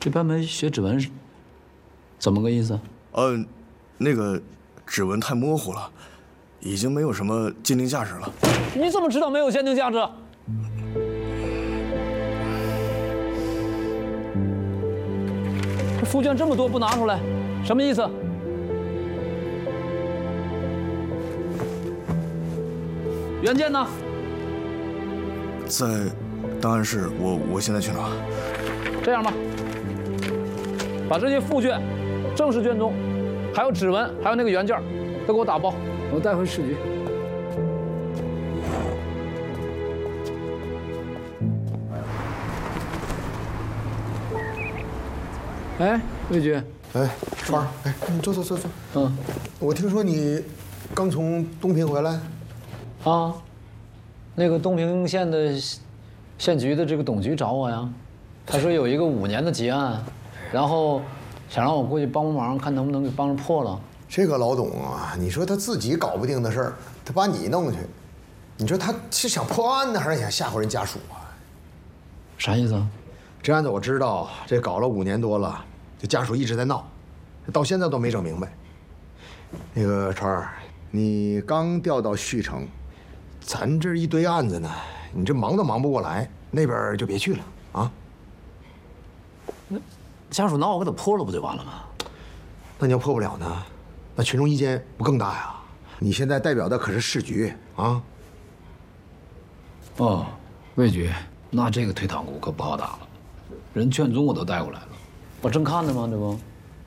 这半梅学指纹是怎么个意思？ 那个指纹太模糊了，已经没有什么鉴定价值了。 你怎么知道没有鉴定价值？这复卷这么多不拿出来，什么意思？原件呢？ 在档案室，我现在去拿。 这样吧，把这些复卷、正式卷宗，还有指纹，还有那个原件，都给我打包，我带回市局。哎，魏局， 哎，川儿，哎，你坐。嗯，我听说你刚从东平回来。 啊，那个东平县的县局的这个董局找我呀，他说有一个5年的结案，然后想让我过去帮忙，看能不能给帮着破了。 这个老董啊，你说他自己搞不定的事儿，他把你弄去，你说他是想破案呢，还是想吓唬人家属啊？ 啥意思啊？ 这案子我知道，这搞了5年多了，这家属一直在闹，到现在都没整明白。那个川儿，你刚调到旭城，咱这一堆案子呢，你这忙都忙不过来，那边就别去了啊。 那家属闹，我给他破了不就完了吗？ 那你要破不了呢，那群众意见不更大呀？你现在代表的可是市局啊。 哦，魏局，那这个退堂鼓可不好打了，人卷宗我都带过来了，我正看着吗？这不。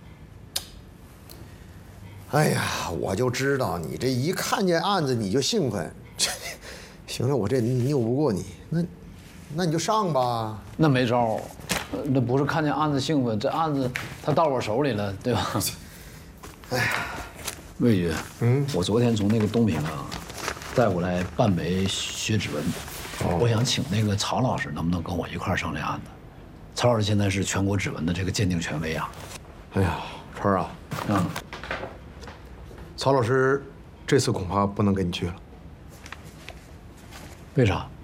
哎呀，我就知道你这一看见案子你就兴奋。行了，我这拗不过你，那你就上吧。 那没招，那不是看见案子兴奋，这案子他到我手里了，对吧？哎呀，魏局，我昨天从那个东平啊带过来半枚血指纹，我想请那个曹老师能不能跟我一块儿上这案子？曹老师现在是全国指纹的这个鉴定权威啊。 哎呀，川儿啊，曹老师这次恐怕不能跟你去了。 为啥？